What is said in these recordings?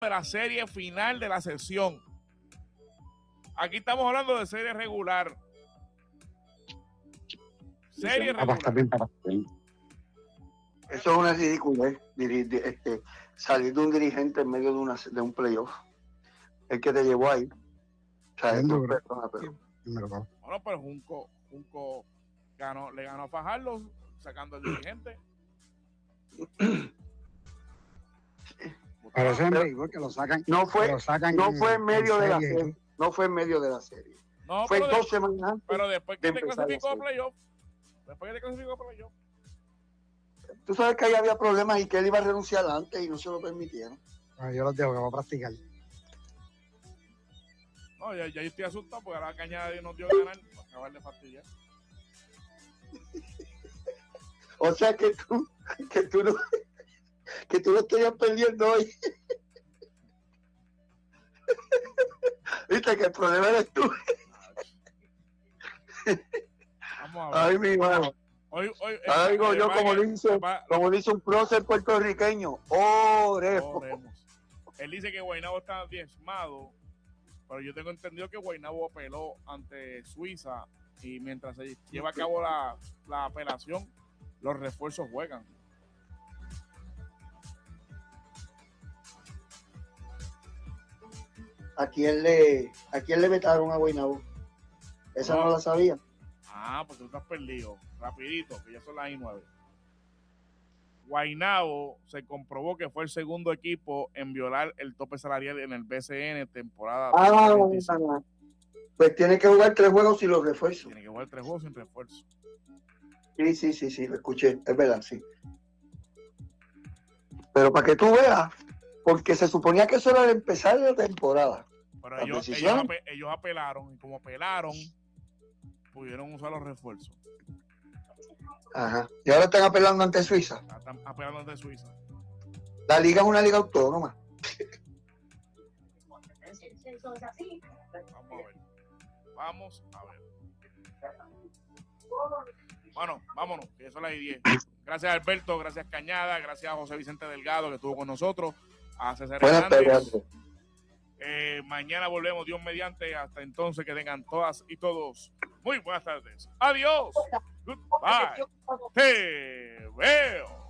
de la serie final de la sesión. Aquí estamos hablando de serie regular. Serie regular. Eso es una ridícula, salir de un dirigente en medio de un playoff. El que te llevó ahí. O sea, Bueno, pero Junco le ganó a Fajardo sacando al dirigente. Pero eso es en que lo sacan. No fue en medio de la serie. No fue en medio de la serie. No, fue 2 semanas antes. Pero después que te clasificó a playoff. Tú sabes que ahí había problemas y que él iba a renunciar antes y no se lo permitieron. Yo los dejo que va a practicar. No, ya yo estoy asustado porque ahora Cañada nos dio a ganar para acabar de fastidiar. O sea que tú lo estarías perdiendo hoy. Viste que el problema eres tú. Vamos a ver. Ay, mi hermano. Digo yo, como dice un prócer puertorriqueño, oremos. Él dice que Guaynabo está diezmado, pero yo tengo entendido que Guaynabo apeló ante Suiza y mientras se lleva a cabo la apelación, los refuerzos juegan. ¿A quién le vetaron a Guaynabo? Esa no la sabía. Porque tú estás perdido. Rapidito, que ya son las 9. Guaynabo se comprobó que fue el segundo equipo en violar el tope salarial en el BCN temporada 2025. Pues tiene que jugar 3 juegos y los refuerzos. Tiene que jugar 3 juegos sin refuerzo. Sí, lo escuché, es verdad, sí. Pero para que tú veas, porque se suponía que eso era el empezar de la temporada. Pero ellos apelaron, y como apelaron, pudieron usar los refuerzos. Ajá. Y ahora están apelando ante Suiza. Están apelando ante Suiza. La liga es una liga autónoma. Vamos a ver. Bueno, vámonos, que eso es las 10. Gracias Alberto, gracias Cañada, gracias a José Vicente Delgado que estuvo con nosotros, a César Hernández. Mañana volvemos, Dios mediante. Hasta entonces, que tengan todas y todos muy buenas tardes. Adiós. Goodbye. Te veo.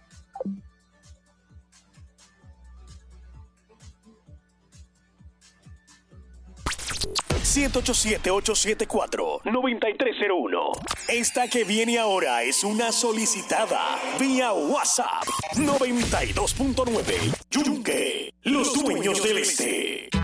787-874-9301. Esta que viene ahora es una solicitada vía WhatsApp. 92.9 Yunque, los dueños del este.